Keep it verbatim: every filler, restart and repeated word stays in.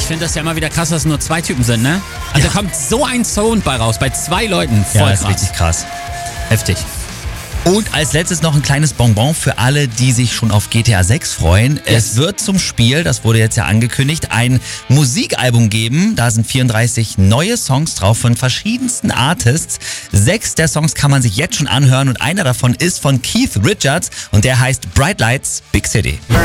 finde das ja immer wieder krass, dass es nur zwei Typen sind, ne? Also Ja. da kommt so ein Sound bei raus, bei zwei Leuten. Voll Ja, ist krass. richtig krass. Heftig. Und als letztes noch ein kleines Bonbon für alle, die sich schon auf G T A sechs freuen. Yes. Es wird zum Spiel, das wurde jetzt ja angekündigt, ein Musikalbum geben. Da sind vierunddreißig neue Songs drauf von verschiedensten Artists. Sechs der Songs kann man sich jetzt schon anhören und einer davon ist von Keith Richards und der heißt Bright Lights, Big City.